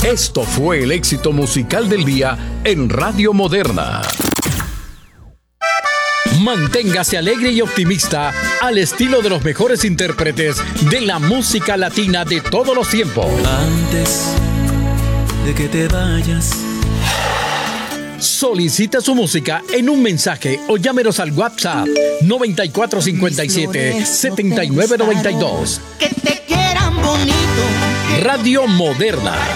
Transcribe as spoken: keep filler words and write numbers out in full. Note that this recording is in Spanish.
Esto fue el éxito musical del día en Radio Moderna. Manténgase alegre y optimista al estilo de los mejores intérpretes de la música latina de todos los tiempos. Antes de que te vayas, solicita su música en un mensaje o llámenos al WhatsApp noventa y cuatro cincuenta y siete, setenta y nueve noventa y dos. Que te quieran bonito. Radio Moderna.